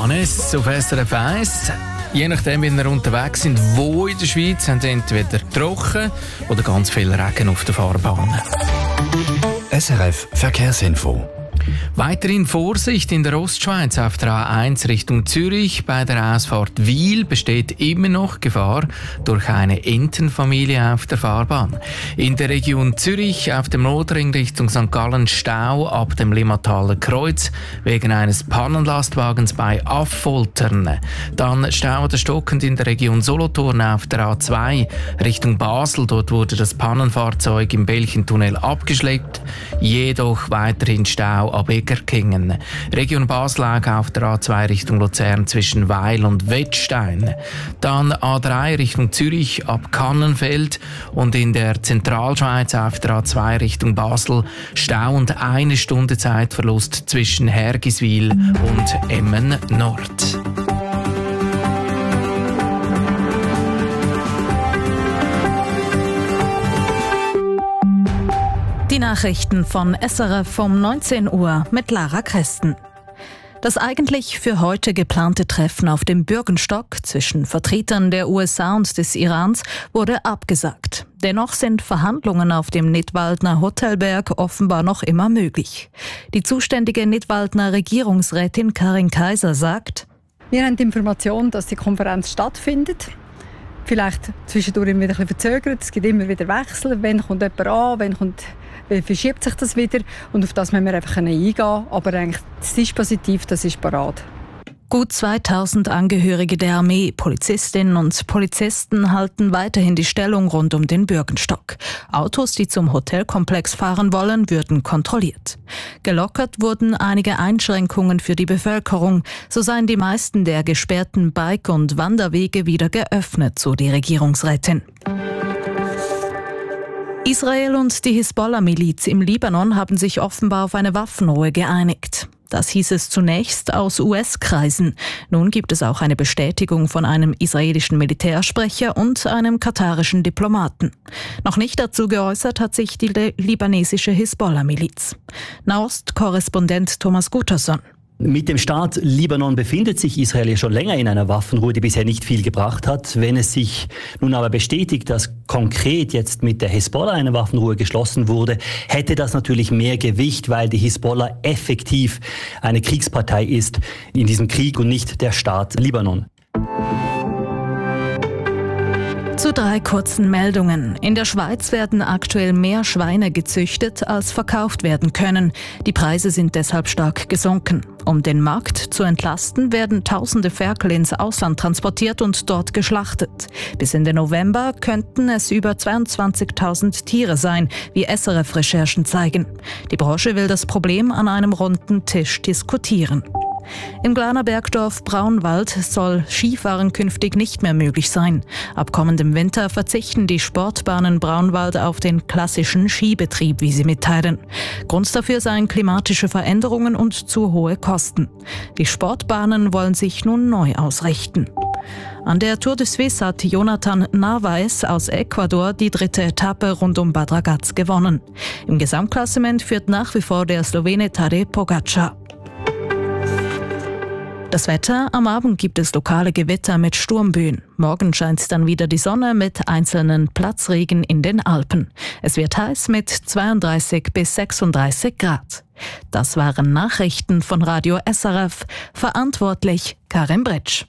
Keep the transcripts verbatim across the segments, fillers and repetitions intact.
Hannes auf S R F eins. Je nachdem, wie wir unterwegs sind, wo in der Schweiz, haben wir entweder trocken oder ganz viel Regen auf der Fahrbahn. S R F Verkehrsinfo. Weiterhin Vorsicht in der Ostschweiz auf der A eins Richtung Zürich. Bei der Ausfahrt Wil besteht immer noch Gefahr durch eine Entenfamilie auf der Fahrbahn. In der Region Zürich auf dem Nordring Richtung Sankt Gallen Stau ab dem Limmataler Kreuz wegen eines Pannenlastwagens bei Affoltern. Dann Stau oder stockend in der Region Solothurn auf der A zwei Richtung Basel. Dort wurde das Pannenfahrzeug im Belchentunnel abgeschleppt, jedoch weiterhin Stau ab Egerkingen. Region Basel auch auf der A zwei Richtung Luzern zwischen Weil und Wettstein. Dann A drei Richtung Zürich ab Kannenfeld und in der Zentralschweiz auf der A zwei Richtung Basel Stau und eine Stunde Zeitverlust zwischen Hergiswil und Emmen Nord. Die Nachrichten von S R F um neunzehn Uhr mit Lara Kresten. Das eigentlich für heute geplante Treffen auf dem Bürgenstock zwischen Vertretern der U S A und des Irans wurde abgesagt. Dennoch sind Verhandlungen auf dem Nidwaldner Hotelberg offenbar noch immer möglich. Die zuständige Nidwaldner Regierungsrätin Karin Kaiser sagt: Wir haben die Information, dass die Konferenz stattfindet. Vielleicht zwischendurch wieder ein bisschen verzögert. Es gibt immer wieder Wechsel. Wann kommt jemand an, wann kommt, wann verschiebt sich das wieder? Und auf das müssen wir einfach eingehen. Aber eigentlich das Dispositiv, das ist parat. Gut zweitausend Angehörige der Armee, Polizistinnen und Polizisten halten weiterhin die Stellung rund um den Bürgenstock. Autos, die zum Hotelkomplex fahren wollen, würden kontrolliert. Gelockert wurden einige Einschränkungen für die Bevölkerung. So seien die meisten der gesperrten Bike- und Wanderwege wieder geöffnet, so die Regierungsrätin. Israel und die Hisbollah-Miliz im Libanon haben sich offenbar auf eine Waffenruhe geeinigt. Das hieß es zunächst aus U S-Kreisen. Nun gibt es auch eine Bestätigung von einem israelischen Militärsprecher und einem katarischen Diplomaten. Noch nicht dazu geäußert hat sich die libanesische Hisbollah-Miliz. Nahost-Korrespondent Thomas Guterson. Mit dem Staat Libanon befindet sich Israel ja schon länger in einer Waffenruhe, die bisher nicht viel gebracht hat. Wenn es sich nun aber bestätigt, dass konkret jetzt mit der Hisbollah eine Waffenruhe geschlossen wurde, hätte das natürlich mehr Gewicht, weil die Hisbollah effektiv eine Kriegspartei ist in diesem Krieg und nicht der Staat Libanon. Zu drei kurzen Meldungen. In der Schweiz werden aktuell mehr Schweine gezüchtet, als verkauft werden können. Die Preise sind deshalb stark gesunken. Um den Markt zu entlasten, werden tausende Ferkel ins Ausland transportiert und dort geschlachtet. Bis Ende November könnten es über zweiundzwanzigtausend Tiere sein, wie S R F-Recherchen zeigen. Die Branche will das Problem an einem runden Tisch diskutieren. Im Glaner Bergdorf Braunwald soll Skifahren künftig nicht mehr möglich sein. Ab kommendem Winter verzichten die Sportbahnen Braunwald auf den klassischen Skibetrieb, wie sie mitteilen. Grund dafür seien klimatische Veränderungen und zu hohe Kosten. Die Sportbahnen wollen sich nun neu ausrichten. An der Tour de Suisse hat Jonathan Narvaez aus Ecuador die dritte Etappe rund um Bad Ragaz gewonnen. Im Gesamtklassement führt nach wie vor der Slowene Tadej Pogačar. Das Wetter: Am Abend gibt es lokale Gewitter mit Sturmböen. Morgen scheint dann wieder die Sonne mit einzelnen Platzregen in den Alpen. Es wird heiß mit zweiunddreißig bis sechsunddreißig Grad. Das waren Nachrichten von Radio S R F. Verantwortlich Karin Bretsch.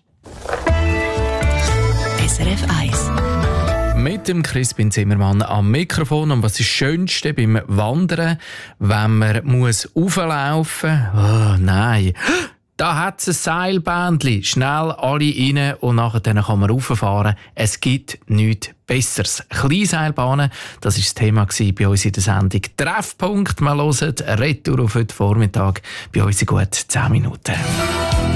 S R F eins. Mit dem Crispin Zimmermann am Mikrofon. Und was ist das Schönste beim Wandern, wenn man muss rauflaufen muss? Oh nein! Da hat es ein Seilbändchen. Schnell alle rein und nachher kann man rauffahren. Es gibt nichts Besseres. Kleinseilbahnen, das war das Thema bei uns in der Sendung Treffpunkt. Wir hören Retour auf heute Vormittag bei uns in gut zehn Minuten.